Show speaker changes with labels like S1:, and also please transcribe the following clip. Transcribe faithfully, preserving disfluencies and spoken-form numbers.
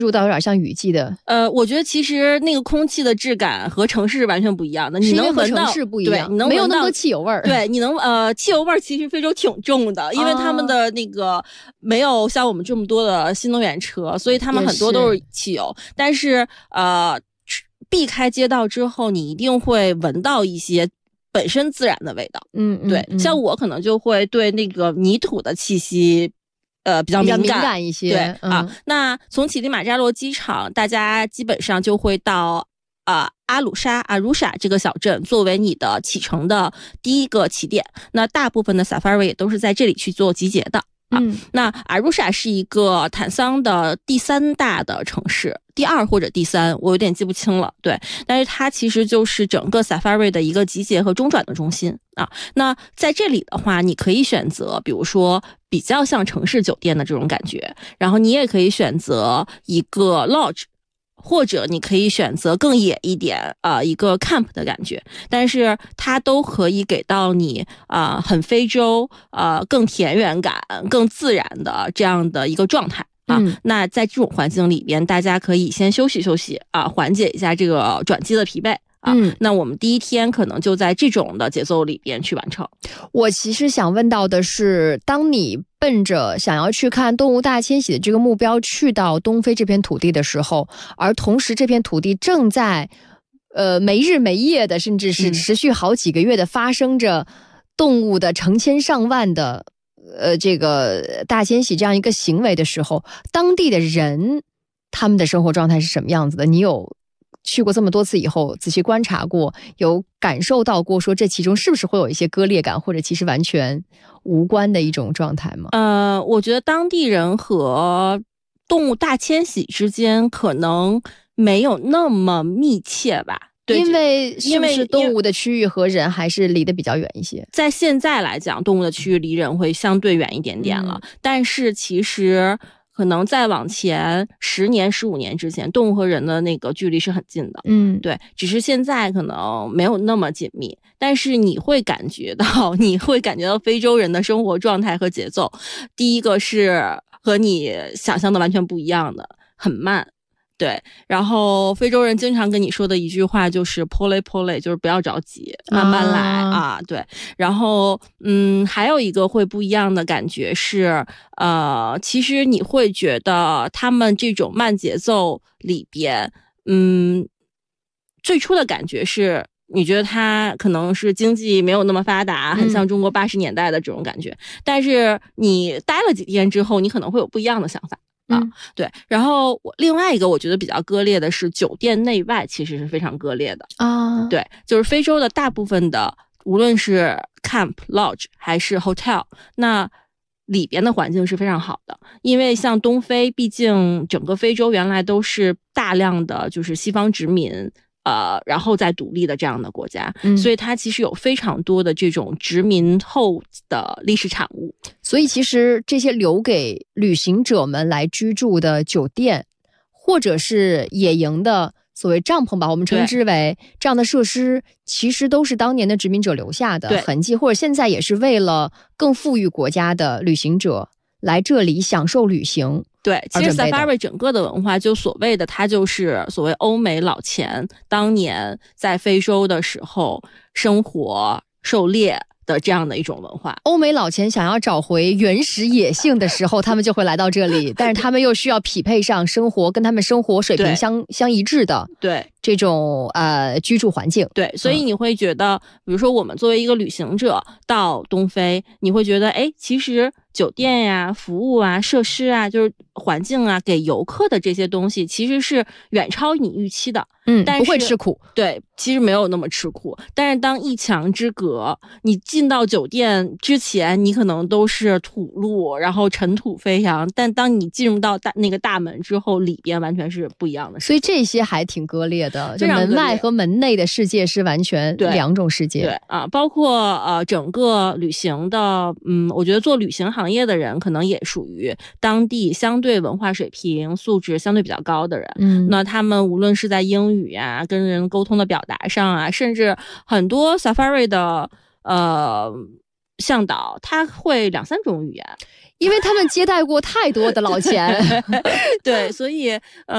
S1: 入到有点像雨季的。
S2: 呃，我觉得其实那个空气的质感和城市是完全不一样的，你能闻到，
S1: 是因为和城市不一样，
S2: 对，你能闻到
S1: 没有那么多汽油味儿。
S2: 对，你能呃，汽油味儿其实非洲挺重的，因为他们的那个没有像我们这么多的新能源车，所以他们很多都是汽油。但是呃，避开街道之后，你一定会闻到一些本身自然的味道。
S1: 嗯，嗯
S2: 对，
S1: 嗯
S2: 像我可能就会对那个泥土的气息。呃，比较敏感，
S1: 比较敏感一些。
S2: 对、
S1: 嗯、
S2: 啊，那从乞力马扎罗机场，大家基本上就会到啊、呃、阿鲁沙阿鲁沙这个小镇作为你的启程的第一个起点。那大部分的 Safari 也都是在这里去做集结的。啊、
S1: 嗯，
S2: 那阿鲁沙是一个坦桑的第三大的城市，第二或者第三，我有点记不清了。对，但是它其实就是整个 Safari 的一个集结和中转的中心啊。那在这里的话，你可以选择，比如说比较像城市酒店的这种感觉，然后你也可以选择一个 lodge。或者你可以选择更野一点啊、呃，一个 camp 的感觉，但是它都可以给到你啊、呃、很非洲呃更田园感、更自然的这样的一个状态啊、嗯。那在这种环境里边，大家可以先休息休息啊，缓解一下这个转机的疲惫。啊，
S1: 嗯，
S2: 那我们第一天可能就在这种的节奏里边去完成。
S1: 我其实想问到的是，当你奔着想要去看动物大迁徙的这个目标去到东非这片土地的时候，而同时这片土地正在呃没日没夜的，甚至是持续好几个月的发生着动物的成千上万的呃这个大迁徙这样一个行为的时候，当地的人他们的生活状态是什么样子的？你有去过这么多次以后仔细观察过，有感受到过说这其中是不是会有一些割裂感，或者其实完全无关的一种状态吗？
S2: 呃，我觉得当地人和动物大迁徙之间可能没有那么密切吧。对，
S1: 因为是不是动物的区域和人还是离得比较远一些？
S2: 在现在来讲，动物的区域离人会相对远一点点了，嗯、但是其实可能再往前十年、十五年之前，动物和人的那个距离是很近的。
S1: 嗯，
S2: 对，只是现在可能没有那么紧密，但是你会感觉到，你会感觉到非洲人的生活状态和节奏。第一个是和你想象的完全不一样的，很慢。对，然后非洲人经常跟你说的一句话就是 pole pole， 就是不要着急，慢慢来 啊, 啊对，然后嗯，还有一个会不一样的感觉是，呃，其实你会觉得他们这种慢节奏里边，嗯，最初的感觉是你觉得它可能是经济没有那么发达，很像中国八十年代的这种感觉，嗯、但是你待了几天之后，你可能会有不一样的想法。啊，对，然后我另外一个我觉得比较割裂的是酒店内外其实是非常割裂的
S1: 啊，
S2: 对，就是非洲的大部分的无论是 camp lodge 还是 hotel， 那里边的环境是非常好的，因为像东非，毕竟整个非洲原来都是大量的就是西方殖民。呃，然后再独立的这样的国家，嗯，所以它其实有非常多的这种殖民后的历史产物。
S1: 所以其实这些留给旅行者们来居住的酒店，或者是野营的所谓帐篷吧，我们称之为这样的设施，其实都是当年的殖民者留下的痕迹，或者现在也是为了更富裕国家的旅行者来这里享受旅行。
S2: 对，其实 Safari 整个的文化就所谓的它就是所谓欧美老钱当年在非洲的时候生活狩猎的这样的一种文化。
S1: 欧美老钱想要找回原始野性的时候，他们就会来到这里，但是他们又需要匹配上生活跟他们生活水平相相一致的
S2: 对
S1: 这种呃居住环境。
S2: 对，所以你会觉得、嗯、比如说我们作为一个旅行者到东非，你会觉得哎，其实酒店呀、服务啊、设施啊，就是环境啊，给游客的这些东西其实是远超你预期的。
S1: 嗯，
S2: 但是
S1: 不会吃苦。
S2: 对，其实没有那么吃苦。但是当一墙之隔，你进到酒店之前，你可能都是土路，然后尘土飞扬。但当你进入到大那个大门之后，里边完全是不一样的事。
S1: 所以这些还挺割裂的，就门外和门内的世界是完全两种世界。
S2: 对, 对啊，包括呃整个旅行的，嗯，我觉得做旅行行业的人可能也属于当地相对文化水平素质相对比较高的人。
S1: 嗯，
S2: 那他们无论是在英语啊、跟人沟通的表达上啊，甚至很多 Safari 的呃向导他会两三种语言，
S1: 因为他们接待过太多的老钱。
S2: 对，所以呃。